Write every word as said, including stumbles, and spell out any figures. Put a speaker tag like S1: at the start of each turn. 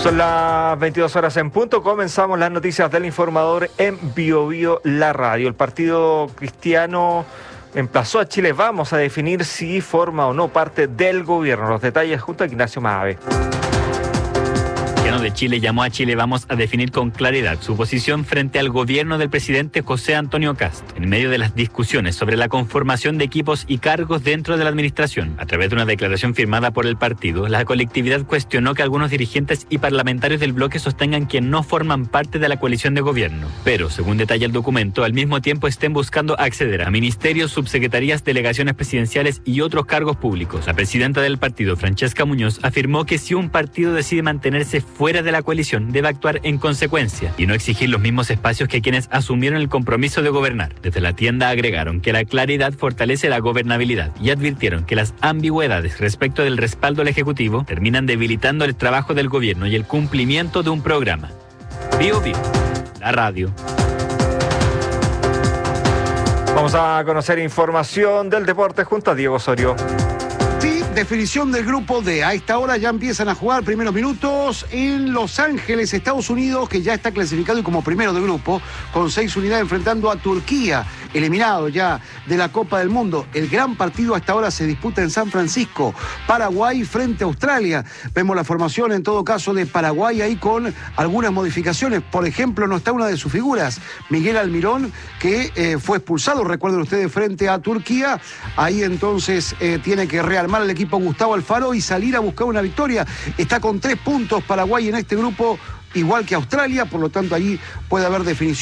S1: Son las veintidós horas en punto. Comenzamos las noticias del informador en Bio Bio, la radio. El Partido Cristiano emplazó a Chile Vamos a definir si forma o no parte del gobierno. Los detalles junto a Ignacio Mave.
S2: El gobierno de Chile llamó a Chile Vamos a definir con claridad su posición frente al gobierno del presidente José Antonio Kast, en medio de las discusiones sobre la conformación de equipos y cargos dentro de la administración. A través de una declaración firmada por el partido, la colectividad cuestionó que algunos dirigentes y parlamentarios del bloque sostengan que no forman parte de la coalición de gobierno, pero, según detalla el documento, al mismo tiempo estén buscando acceder a ministerios, subsecretarías, delegaciones presidenciales y otros cargos públicos. La presidenta del partido, Francesca Muñoz, afirmó que si un partido decide mantenerse fuera de la coalición, debe actuar en consecuencia y no exigir los mismos espacios que quienes asumieron el compromiso de gobernar. Desde la tienda agregaron que la claridad fortalece la gobernabilidad y advirtieron que las ambigüedades respecto del respaldo al Ejecutivo terminan debilitando el trabajo del gobierno y el cumplimiento de un programa. Bio Bio, la radio.
S1: Vamos a conocer información del deporte junto a Diego Osorio.
S3: Definición del grupo D. A esta hora ya empiezan a jugar primeros minutos en Los Ángeles, Estados Unidos, que ya está clasificado y como primero de grupo, con seis unidades enfrentando a Turquía, eliminado ya de la Copa del Mundo. El gran partido hasta ahora se disputa en San Francisco, Paraguay frente a Australia. Vemos la formación en todo caso de Paraguay ahí con algunas modificaciones. Por ejemplo, no está una de sus figuras, Miguel Almirón, que eh, fue expulsado, recuerden ustedes, frente a Turquía. Ahí entonces eh, tiene que rearmar el equipo Gustavo Alfaro y salir a buscar una victoria. Está con tres puntos Paraguay en este grupo, igual que Australia, por lo tanto allí puede haber definición.